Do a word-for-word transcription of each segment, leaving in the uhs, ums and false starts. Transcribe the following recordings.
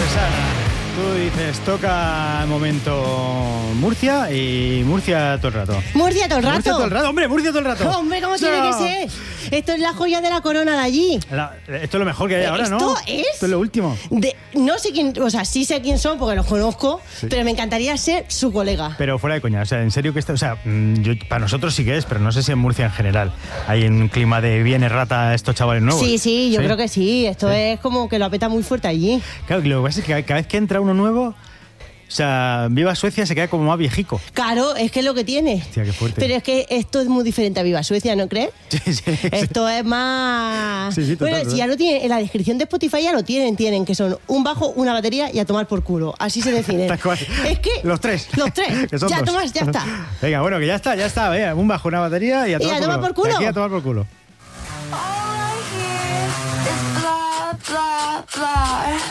Sara, tú dices, toca momento Murcia y Murcia todo el rato. Murcia todo el rato. Murcia todo el rato, hombre, Murcia todo el rato. Hombre, ¿cómo No. tiene que ser? Esto es la joya de la corona de allí. La- esto es lo mejor que hay ahora, ¿no? ¿Esto es? Esto es lo último. De, no sé quién, o sea, sí sé quién son porque los conozco, Sí. pero me encantaría ser su colega. Pero fuera de coña, o sea, en serio que está, o sea, mm, yo, para nosotros sí que es, pero no sé si en Murcia en general hay un clima de viene rata estos chavales nuevos. Sí, sí, yo creo que sí. Esto Sí. es como que lo apeta muy fuerte allí. Claro, lo que pasa es que cada vez que entra uno nuevo, o sea, Viva Suecia se queda como más viejico. Claro, es que es lo que tiene. Hostia, qué fuerte. Pero es que esto es muy diferente a Viva Suecia, ¿no crees? Sí, sí, sí. Esto es más... Sí, sí, total, bueno, total. si ya lo tienen, en la descripción de Spotify ya lo tienen, tienen que son un bajo, una batería y a tomar por culo. Así se define. Tal cual. Es que... Los tres. Los tres. Que son Ya, dos. Tomás, ya está. Venga, bueno, que ya está, ya está. Venga, un bajo, una batería y a Y tomar, a tomar por culo. De aquí a tomar por culo. All I hear is blah, blah, blah.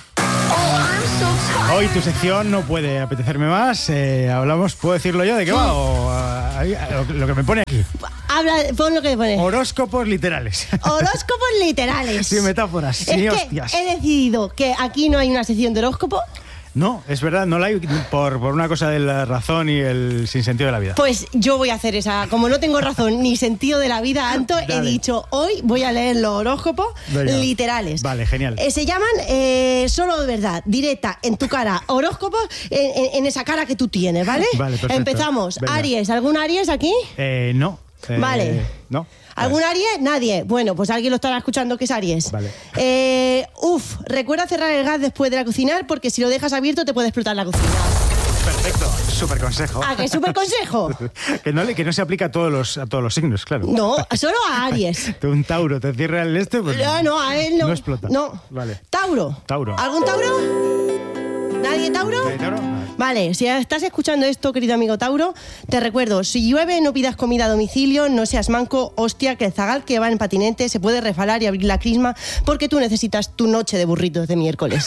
Oh, I'm so tired. Hoy tu sección no puede apetecerme más. Eh, hablamos, ¿puedo decirlo yo? ¿De qué va? O, ah, ahí, lo, lo que me pone aquí. Habla, pon lo que pone. Horóscopos literales. Horóscopos literales. Sin metáforas, Es sin que hostias. he decidido que aquí no hay una sección de horóscopo. No, es verdad, no la hay por, por una cosa de la razón y el sinsentido de la vida. Pues yo voy a hacer esa. Como no tengo razón ni sentido de la vida, Anto, he Dale. dicho hoy voy a leer los horóscopos Venga. literales. Vale, genial. Eh, se llaman eh, solo de verdad, directa, en tu cara. Horóscopos en, en- en esa cara que tú tienes, ¿vale? Vale, perfecto. Empezamos. Venga. Aries, ¿algún Aries aquí? Eh, no. Eh, Vale. No. ¿Algún Aries? Nadie. Bueno, pues alguien lo estará escuchando que es Aries. Vale. Eh, uf, recuerda cerrar el gas después de la cocinar porque si lo dejas abierto te puede explotar la cocina. Perfecto, súper consejo. ¿Ah, qué súper consejo? que, no, le- que no se aplica a todos los, a todos los signos, claro. No, solo a Aries. Te un Tauro te cierra el este, pues No, no, a él no. No explota. No. Vale. Tauro. Tauro. ¿Algún Tauro? ¿Nadie Tauro? ¿Eh, Tauro? No. Vale, si estás escuchando esto, querido amigo Tauro, te recuerdo, si llueve no pidas comida a domicilio, no seas manco, hostia, que el zagal que va en patinete se puede resbalar y abrir la crisma porque tú necesitas tu noche de burritos de miércoles.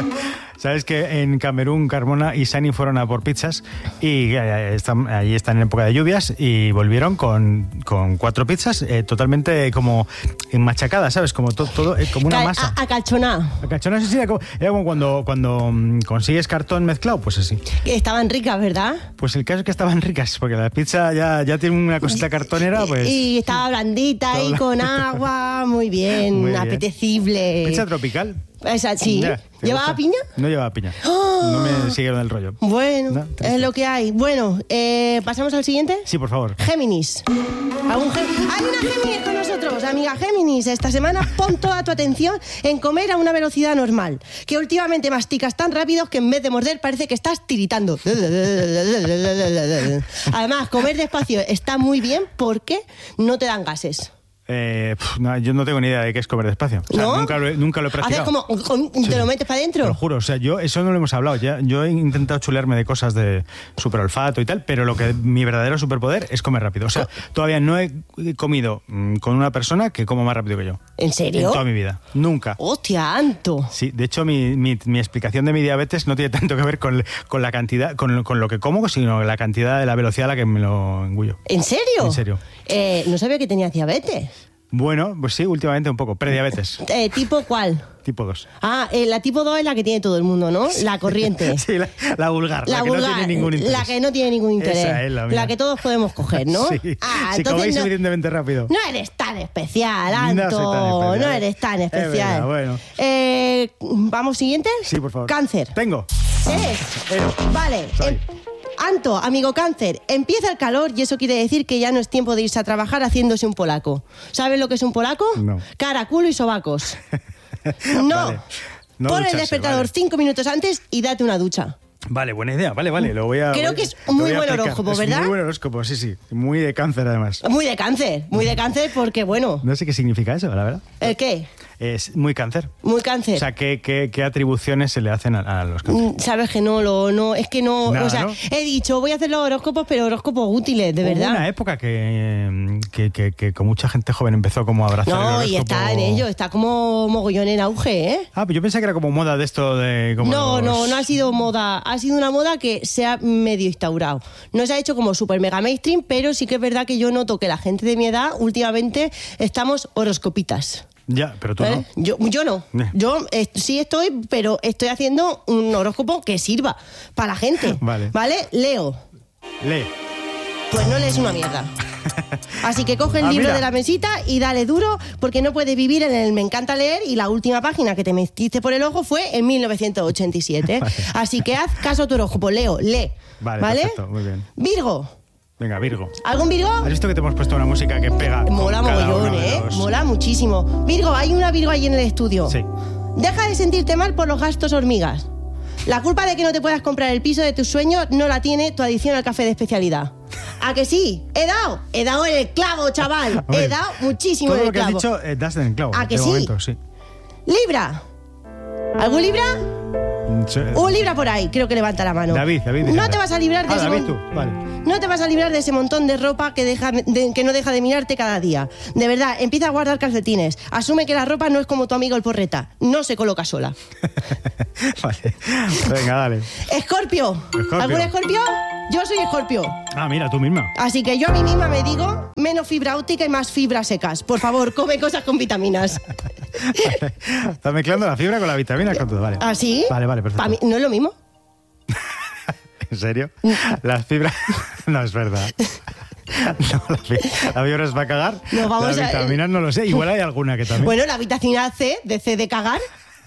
Sabes que en Camerún, Carmona y Sani fueron a por pizzas y eh, están, allí están en época de lluvias y volvieron con, con cuatro pizzas eh, totalmente como machacadas, ¿sabes? Como todo, todo eh, como una Cal- masa. A, a calchoná. A cachona, sí, sí, era como, era como cuando, cuando mm, consigues cartón mezclado, pues así. Que estaban ricas, ¿verdad? Pues el caso es que estaban ricas, porque la pizza ya, ya tiene una cosita cartonera, pues... Y estaba blandita Todo y bla- con agua, muy bien, Muy bien. apetecible. Pizza tropical. Esa, sí. Ya, ¿te ¿Llevaba gusta? piña? No llevaba piña. ¡Oh! No me siguieron el rollo. Bueno, No, triste. es lo que hay. Bueno, eh, ¿pasamos al siguiente? Sí, por favor. Géminis. ¿Algún Gem- Hay una Géminis con nosotros, amiga Géminis. Esta semana pon toda tu atención en comer a una velocidad normal. Que últimamente masticas tan rápido que en vez de morder parece que estás tiritando. Además, comer despacio está muy bien porque no te dan gases. Eh, pf, no, yo no tengo ni idea de qué es comer despacio. O sea, ¿No? nunca, lo he, nunca lo he Haces practicado. como... ¿Te lo metes para Te lo adentro? juro, o sea, yo eso no lo hemos hablado. Ya, yo he intentado chulearme de cosas de super olfato y tal, pero lo que mi verdadero superpoder es comer rápido. O sea, todavía no he comido mm, con una persona que coma más rápido que yo. ¿En serio? En toda mi vida. Nunca. Hostia, Anto. Sí, de hecho, mi, mi, mi explicación de mi diabetes no tiene tanto que ver con, con la cantidad, con, lo- con lo que como, sino la cantidad de la velocidad a la que me lo engullo. ¿En serio? En serio. Eh, no sabía que tenías diabetes. Bueno, pues sí, últimamente un poco. Prediabetes, Eh, ¿Tipo cuál? tipo dos. Ah, eh, la tipo dos es la que tiene todo el mundo, ¿no? La corriente. Sí, la, la vulgar, la, La que vulgar, no tiene ningún interés. la que no tiene ningún interés. Esa es la mía. que todos podemos coger, ¿no? Sí, Ah, si entonces coméis no, suficientemente rápido. no eres tan especial, No Anto. soy tan especial. No eres tan Es especial. verdad, bueno. Eh, ¿Vamos siguiente? Sí, por favor. Cáncer. Tengo. ¿Eres? Ero. Vale. Soy. em- Anto, amigo Cáncer, empieza el calor y eso quiere decir que ya no es tiempo de irse a trabajar haciéndose un polaco. ¿Sabes lo que es un polaco? No. Cara, culo y sobacos. No. Vale. No Pon el ducharse, despertador vale. cinco minutos antes y date una ducha. Vale, buena idea. Vale, vale, lo voy a... Creo voy- que es lo muy voy a buen aplicar. horóscopo, Es ¿verdad? muy buen horóscopo, sí, sí. Muy de cáncer, además. Muy de cáncer, muy de cáncer porque, bueno, No sé qué significa eso, la verdad. ¿el qué? Es muy cáncer. Muy cáncer. O sea, ¿qué, qué, qué atribuciones se le hacen a, a los cánceres? Mm, Sabes que no, lo, no, es que no, Nada, o sea, ¿no? he dicho, voy a hacer los horóscopos, pero horóscopos útiles, de Hubo verdad. una época que, que, que, que con mucha gente joven empezó como a abrazar el No, y horóscopo. está en ello, está como mogollón en auge, ¿eh? Ah, pues yo pensé que era como moda de esto de... Como No, los- no, no ha sido moda, ha sido una moda que se ha medio instaurado. No se ha hecho como super mega mainstream, pero sí que es verdad que yo noto que la gente de mi edad últimamente estamos horoscopitas. Ya, pero tú ¿Eh? no. Yo, yo no. Eh. Yo eh, sí estoy, pero estoy haciendo un horóscopo que sirva para la gente. Vale. ¿Vale? Leo. Lee. Pues no lees una mierda. Así que coge el Ah, libro mira. de la mesita y dale duro, porque no puedes vivir en el me encanta leer y la última página que te metiste por el ojo fue en mil novecientos ochenta y siete. Vale. Así que haz caso a tu horóscopo, Leo, lee. Vale, ¿Vale? perfecto, muy bien. Virgo. Venga, Virgo. ¿Algún Virgo? ¿Has visto que te hemos puesto una música que pega? con Mola cada mogollón, uno de ¿eh? los- Mola muchísimo. Virgo, hay una Virgo ahí en el estudio. Sí. Deja de sentirte mal por los gastos hormigas. La culpa de que no te puedas comprar el piso de tus sueños no la tiene tu adicción al café de especialidad. ¿A que sí? He dado, he dado en el clavo, chaval. Hombre, He dado muchísimo Todo en lo el que has clavo. dicho, eh, das en el clavo. ¿A que de sí? momento, sí. Libra. ¿Algún Libra? Mm, sí. Un Libra por ahí, creo que levanta la mano. David, David. No te vas a librar de ah, ese David, mon- tú. Vale. No te vas a librar de ese montón de ropa que, deja, de- que no deja de mirarte cada día. De verdad, empieza a guardar calcetines. Asume que la ropa no es como tu amigo el porreta. No se coloca sola. Vale. Venga, dale. Escorpio. Escorpio. ¿Algún Escorpio? Yo soy Escorpio. Ah, mira, tú misma. Así que yo a mí misma me digo menos fibra óptica y más fibras secas. Por favor, come cosas con vitaminas. Estás mezclando la fibra con la vitamina con todo, vale. ¿Ah, sí? Vale, vale, perfecto. Pa' mí- ¿No es lo mismo? ¿En serio? Las fibras... No, es verdad. No, la, fi- la fibra es para cagar. No, vamos Las a- vitaminas no lo sé. Igual hay alguna que también... Bueno, la vitamina C, de C de cagar,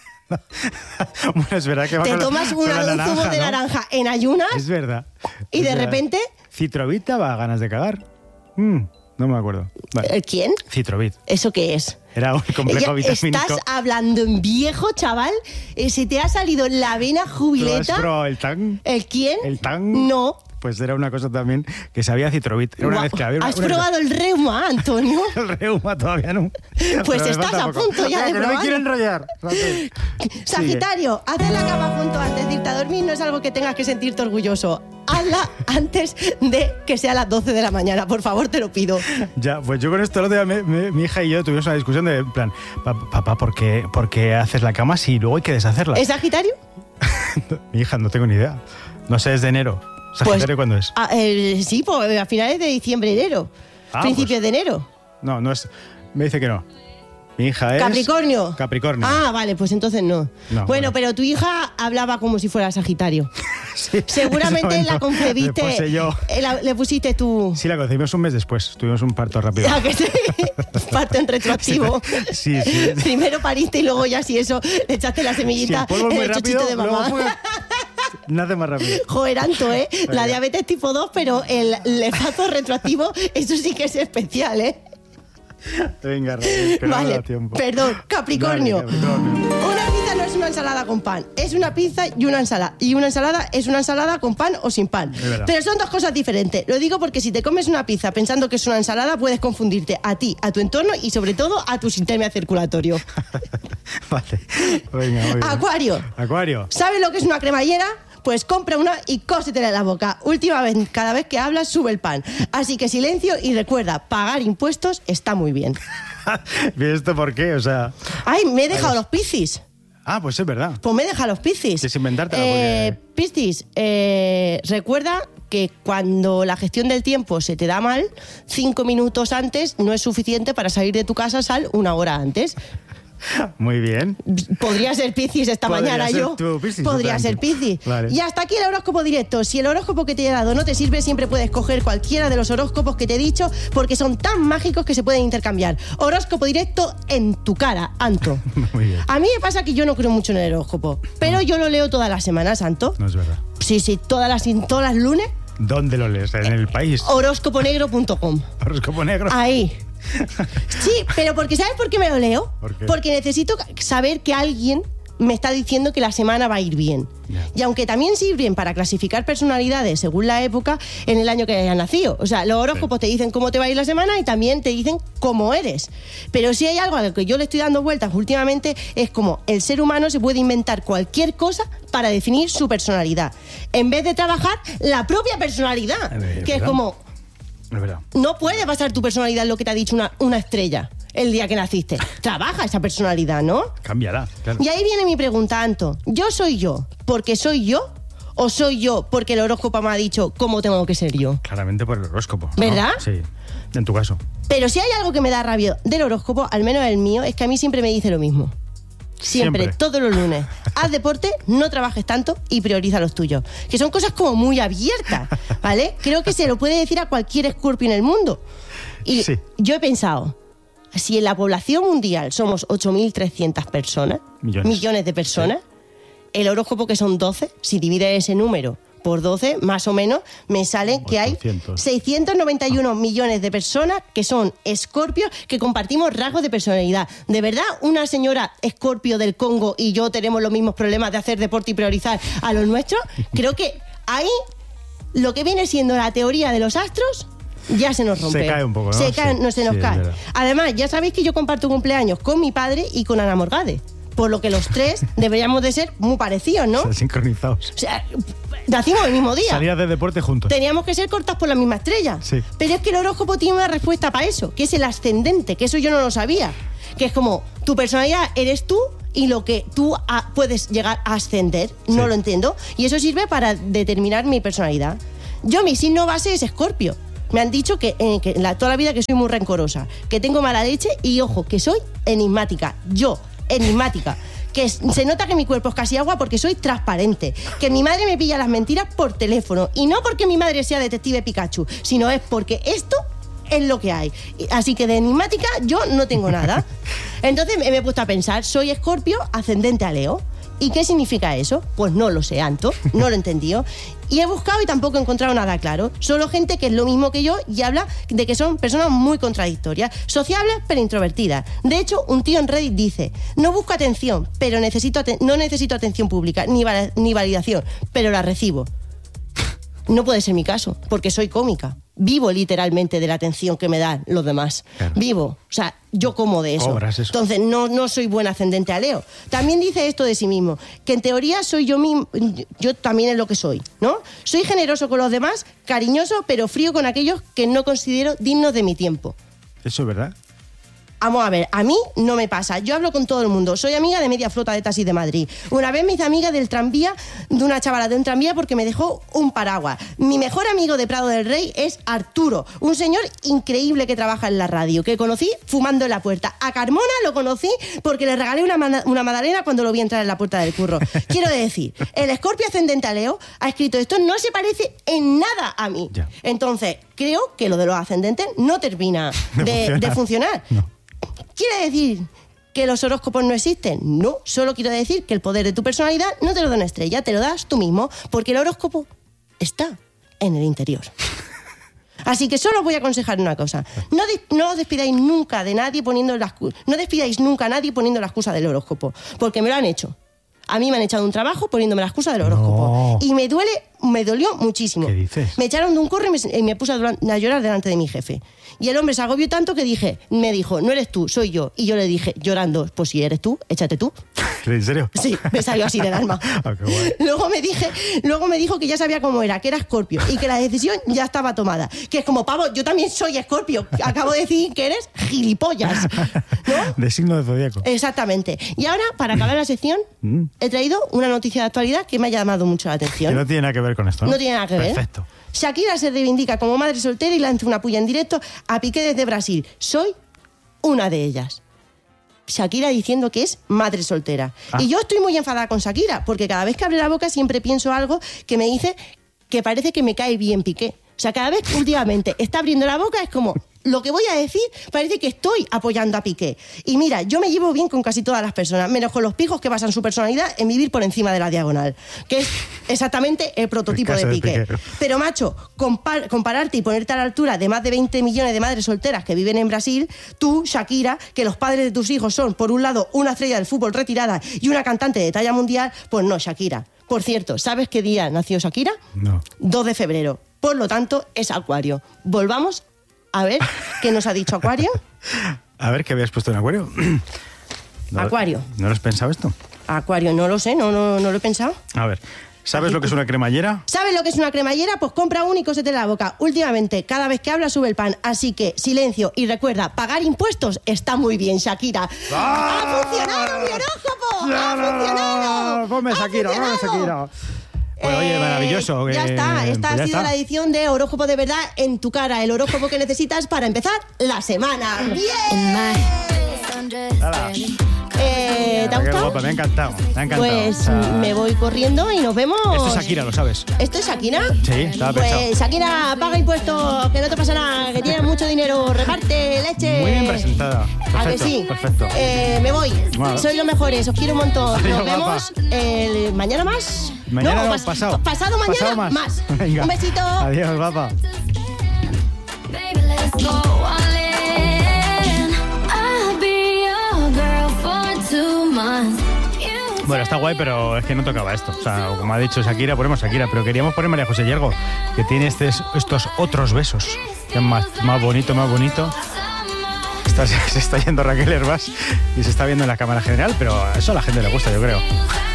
Bueno, es verdad que va te con la- tomas con una, la un zumo de ¿no? naranja en ayunas Es verdad. y Es de verdad. repente... Citrovit daba ganas de cagar. Mm, no me acuerdo. Vale. ¿El quién? Citrovit. ¿Eso qué es? Era un complejo Ya vitamínico. estás hablando en viejo, chaval. Eh, ¿Se te ha salido la vena ¿Tú has jubileta? probado el tang? ¿El quién? ¿El tang? No. Pues era una cosa también que sabía Citrovit. Era una Guau. vez que había una, ¿Has una- probado el reuma, Antonio? El reuma todavía no. Pues Pero me estás falta a poco. punto ya Venga, de que no me probar. quiero enrollar. Rafael. Sagitario, hacer la cama junto antes de irte a dormir no es algo que tengas que sentirte orgulloso. Hazla antes de que sea las doce de la mañana, por favor, te lo pido. Ya, pues yo con esto el otro día me- me- mi hija y yo tuvimos una discusión de en plan, "Pa- papá, ¿por qué, por qué haces la cama si luego hay que deshacerla? ¿Es Sagitario? Mi hija, no tengo ni idea. No sé, es de enero. ¿Sagitario cuándo es? ah, eh, sí, pues a finales de diciembre, enero. Ah, Principios pues- de enero. No, no es. Me dice que no. Mi hija es. ¿Capricornio? Capricornio. Ah, vale, pues entonces no. No, bueno, bueno. pero tu hija hablaba como si fuera Sagitario. Sí, Seguramente en ese la momento concebiste. Le puse yo. eh, la- le pusiste tú. Sí, la concebimos un mes después. Tuvimos un parto rápido. ¿A que sí? Parto en retroactivo. Sí, sí. Primero pariste y luego ya si eso le echaste la Si semillita el polvo es en muy el rápido, chochito de luego mamá. fue- nace más rápido. Joder, Anto, ¿eh? La Venga. diabetes tipo dos, pero el lefazo retroactivo, eso sí que es especial, ¿eh? Venga, Rafael, que no me Vale, da tiempo. perdón, Capricornio. Dale, Capricornio. Una pizza no es una ensalada con pan, es una pizza y una ensalada. Y una ensalada es una ensalada con pan o sin pan. Es verdad. Pero son dos cosas diferentes. Lo digo porque si te comes una pizza pensando que es una ensalada, puedes confundirte a ti, a tu entorno y sobre todo a tu sistema circulatorio. Vale. Venga, muy bien. Acuario. Acuario. ¿Sabes lo que es una cremallera? Pues compra una y cósetela en la boca. Última vez, cada vez que hablas, sube el pan. Así que silencio y recuerda, pagar impuestos está muy bien. ¿Y esto por qué? O sea. Ay, me he dejado los piscis. Ah, pues es verdad. Pues me he dejado los piscis. Tienes que inventártela, Eh, porque- Piscis, eh, recuerda que cuando la gestión del tiempo se te da mal, cinco minutos antes no es suficiente para salir de tu casa, sal una hora antes. Muy bien. Podría ser Piscis esta Podría mañana ser yo. tú, Piscis, Podría ser totalmente. Piscis. Vale. Y hasta aquí el horóscopo directo. Si el horóscopo que te he dado no te sirve, siempre puedes coger cualquiera de los horóscopos que te he dicho porque son tan mágicos que se pueden intercambiar. Horóscopo directo en tu cara, Anto. Muy bien. A mí me pasa que yo no creo mucho en el horóscopo, pero yo lo leo todas las semanas, Anto. No es verdad. Sí, sí, todas las, todas las lunes, ¿Dónde lo lees? ¿En el país? horóscopo negro punto com. Horóscopo negro. Ahí. Sí, pero porque ¿sabes por qué me lo leo? ¿Por qué? Porque necesito saber que alguien me está diciendo que la semana va a ir bien. Ya. Y aunque también sirven para clasificar personalidades según la época en el año que hayas nacido. O sea, los horóscopos te dicen cómo te va a ir la semana y también te dicen cómo eres. Pero si hay algo a lo que yo le estoy dando vueltas últimamente es como el ser humano se puede inventar cualquier cosa para definir su personalidad. En vez de trabajar la propia personalidad. Eh, Que es ¿verdad? como, Es verdad. no puede basar tu personalidad en lo que te ha dicho una, una estrella el día que naciste. Trabaja esa personalidad, ¿no? Cambiará. Claro. Y ahí viene mi pregunta, Anto. ¿Yo soy yo porque soy yo o soy yo porque el horóscopo me ha dicho cómo tengo que ser yo? Claramente por el horóscopo. ¿no? ¿Verdad? Sí. En tu caso. Pero si hay algo que me da rabia del horóscopo, al menos el mío, es que a mí siempre me dice lo mismo. Siempre, Siempre. todos los lunes. Haz deporte, no trabajes tanto y prioriza los tuyos. Que son cosas como muy abiertas, ¿vale? Creo que se lo puede decir a cualquier Escorpio en el mundo. Y Sí. yo he pensado, si en la población mundial somos ocho mil trescientas personas, Millones. millones de personas, el horóscopo que son doce, si divides ese número por doce, más o menos, me sale que hay ochocientos. seiscientos noventa y uno millones de personas que son escorpios, que compartimos rasgos de personalidad. ¿De verdad una señora escorpio del Congo y yo tenemos los mismos problemas de hacer deporte y priorizar a los nuestros? Creo que ahí lo que viene siendo la teoría de los astros ya se nos rompe. Se cae un poco, ¿no? Se, cae, Sí, no se nos sí, es cae. verdad. Además, ya sabéis que yo comparto cumpleaños con mi padre y con Ana Morgade. Por lo que los tres deberíamos de ser muy parecidos, ¿no? O sea, sincronizados. O sea, nacimos el mismo día. Salías de deporte juntos. Teníamos que ser cortas por la misma estrella. Sí. Pero es que el horóscopo tiene una respuesta para eso, que es el ascendente, que eso yo no lo sabía. Que es como, tu personalidad eres tú y lo que tú a- puedes llegar a ascender. No Sí. lo entiendo. Y eso sirve para determinar mi personalidad. Yo, mi signo base es Escorpio. Me han dicho que, eh, que la, toda la vida que soy muy rencorosa, que tengo mala leche y, ojo, que soy enigmática. Yo, enigmática. Que es- se nota que mi cuerpo es casi agua porque soy transparente. Que mi madre me pilla las mentiras por teléfono. Y no porque mi madre sea detective Pikachu, sino es porque esto es lo que hay. Y- Así que de enigmática yo no tengo nada. Entonces me me he puesto a pensar, soy Escorpio ascendente a Leo. ¿Y qué significa eso? Pues no lo sé, Anto, no lo he entendido. Y he buscado y tampoco he encontrado nada claro. Solo gente que es lo mismo que yo y habla de que son personas muy contradictorias, sociables pero introvertidas. De hecho, un tío en Reddit dice, no busco atención, pero necesito aten- no necesito atención pública ni, val- ni validación, pero la recibo. No puede ser mi caso, porque soy cómica. Vivo literalmente de la atención que me dan los demás. Claro. Vivo. O sea, yo como de eso. Cobras eso. Entonces, no, no soy buen ascendente a Leo. También dice esto de sí mismo, que en teoría soy yo mismo, yo también es lo que soy, ¿no? Soy generoso con los demás, cariñoso, pero frío con aquellos que no considero dignos de mi tiempo. Eso es verdad. Vamos a ver, a mí no me pasa. Yo hablo con todo el mundo. Soy amiga de media flota de taxis de Madrid. Una vez me hice amiga del tranvía, de una chavala de un tranvía porque me dejó un paraguas. Mi mejor amigo de Prado del Rey es Arturo, un señor increíble que trabaja en la radio, que conocí fumando en la puerta. A Carmona lo conocí porque le regalé una, mana- una magdalena cuando lo vi entrar en la puerta del curro. Quiero decir, el Escorpio ascendente a Leo ha escrito esto, no se parece en nada a mí. Ya. Entonces, creo que lo de los ascendentes no termina De de, funcionar. de funcionar. No. ¿Quiere decir que los horóscopos no existen? No, solo quiero decir que el poder de tu personalidad no te lo da una estrella, te lo das tú mismo, porque el horóscopo está en el interior. Así que solo os voy a aconsejar una cosa. No, de- no os despidáis nunca de nadie poniendo la excu- no despidáis nunca a nadie poniendo la excusa del horóscopo, porque me lo han hecho. A mí me han echado un trabajo poniéndome la excusa del horóscopo. No. Y me duele, me dolió muchísimo. ¿Qué dices? Me echaron de un curro y me, y me puse a, duran- a llorar delante de mi jefe. Y el hombre se agobió tanto que dije, me dijo, no eres tú, soy yo. Y yo le dije, llorando, pues si eres tú, échate tú. ¿En serio? Sí, me salió así del alma. Ah, qué guay. Luego me dije, luego me dijo que ya sabía cómo era, que era Escorpio y que la decisión ya estaba tomada. Que es como, pavo, yo también soy Escorpio. Acabo de decir que eres gilipollas. ¿No? De signo de zodíaco. Exactamente. Y ahora, para acabar la sección, Mm. he traído una noticia de actualidad que me ha llamado mucho la Que atención. no tiene nada que ver con esto, ¿no? No tiene nada que ver. Perfecto. Shakira se reivindica como madre soltera y lanza una puya en directo a Piqué desde Brasil. Soy una de ellas. Shakira diciendo que es madre soltera. Ah. Y yo estoy muy enfadada con Shakira, porque cada vez que abre la boca siempre pienso algo que me dice que parece que me cae bien Piqué. O sea, cada vez que últimamente está abriendo la boca es como, lo que voy a decir parece que estoy apoyando a Piqué. Y mira, yo me llevo bien con casi todas las personas, menos con los pijos que basan su personalidad en vivir por encima de la diagonal, que es exactamente el prototipo El de caso de Piqué. Piqué. Pero, macho, compar- compararte y ponerte a la altura de más de veinte millones de madres solteras que viven en Brasil, tú, Shakira, que los padres de tus hijos son, por un lado, una estrella del fútbol retirada y una cantante de talla mundial, pues no, Shakira. Por cierto, ¿sabes qué día nació Shakira? No. dos de febrero. Por lo tanto, es Acuario. Volvamos a ver qué nos ha dicho Acuario. A ver, ¿qué habías puesto en Acuario? ¿No- Acuario. ¿No lo has pensado esto? Acuario, no lo sé, no, no, no lo he pensado. A ver, ¿sabes lo que es una cremallera? ¿Sabes lo que es una cremallera? Pues compra un y cósete la boca. Últimamente, cada vez que habla sube el pan. Así que, silencio. Y recuerda, pagar impuestos está muy bien, Shakira. ¡Ha funcionado mi horóscopo! ¡Ha funcionado! Ponme ¡Ha Shakira, ponme funcionado! Shakira. Pues oye, Eh, maravilloso. Ya eh, está, esta pues ya ha sido está. la edición de Horóscopo de Verdad en tu cara, el horóscopo que necesitas para empezar la semana. ¡Bien! Hala. Eh, ¿Te ha Qué gustado? guapa, me ha encantado. Me ha encantado. Pues O sea, me voy corriendo y nos vemos. Esto es Shakira, lo sabes. ¿Esto es Shakira? Sí, estaba pensado. Pues Shakira, paga impuestos, que no te pasa nada, que tienes mucho dinero, reparte leche. Muy bien presentada. Perfecto, ¿A que sí? perfecto. Eh, me voy. Bueno. Sois los mejores, os quiero un montón. Adiós, Nos vemos el, mañana más. Mañana no, pas- pasado. Pasado mañana Pasado más. más. Venga. Un besito. Adiós, guapa. Baby, let's go all in. I'll be your girl for two months. You Bueno, está guay, pero es que no tocaba esto. O sea, como ha dicho Shakira, ponemos Shakira, pero queríamos poner María José Yergo, que tiene estes- estos otros besos. Que es más, más bonito, más bonito. Está- se está yendo Raquel Herbás y se está viendo en la cámara general, pero a eso a la gente le gusta, yo creo.